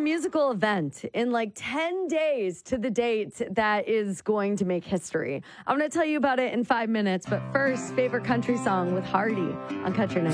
musical event in like 10 days to the date that is going to make history. I'm going to tell you about it in 5 minutes, but first, favorite country song with Hardy on Country Night.